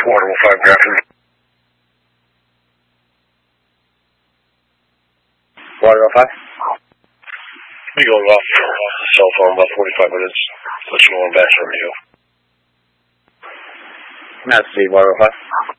Water 5 Grafton. Water 5? We go off the cell phone about 45 minutes. Let you know when I'm back from you. That's Steve, Water 5.